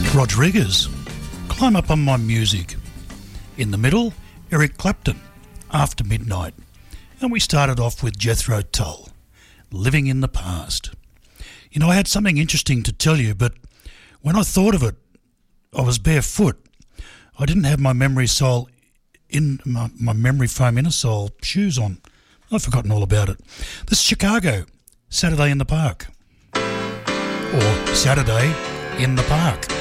Rodriguez, Climb Up On My Music. In the middle, Eric Clapton, After Midnight. And we started off with Jethro Tull, Living in the Past. You know, I had something interesting to tell you, but when I thought of it, I was barefoot. I didn't have my memory foam inner sole shoes on. I've forgotten all about it. This is Chicago, Saturday in the Park. Or Saturday in the Park.